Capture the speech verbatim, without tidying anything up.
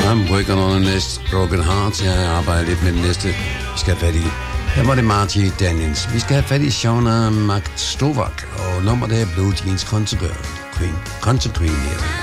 armbryggeren under næste Broken Hearts. Jeg arbejder lidt med den næste. Vi skal have fat i. Her var det Marty Daniels. Vi skal have fat i Shauna McStovak. Og nummeret er Blue Jeans Country Queen. Country Queen her.